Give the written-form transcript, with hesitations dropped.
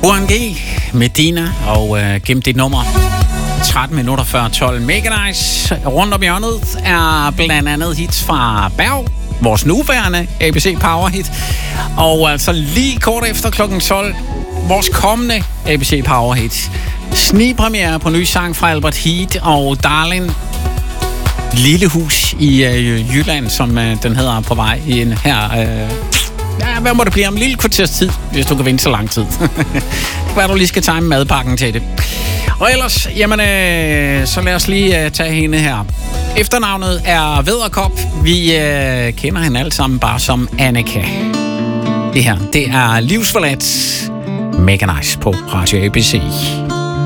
UNG, Medina og gem dit nummer. 13 minutter før 12. Mega Nice. Rundt om hjørnet er blandt andet hits fra Berg, vores nuværende ABC Power Hit. Og altså lige kort efter klokken 12, vores kommende ABC Power Hit. Snigpremiere på ny sang fra Albert Heat og Darling. Lille hus i Jylland, som den hedder, på vej ind her. Hvad må det blive om en lille kvarters tid, hvis du kan vente så lang tid? Det kan være, du lige skal time madpakken til det. Og ellers, jamen, så lad os lige tage hende her. Efternavnet er Vædderkop. Vi kender hende alle sammen bare som Annika. Det her, det er Livsforladt. Mega Nice på Radio ABC.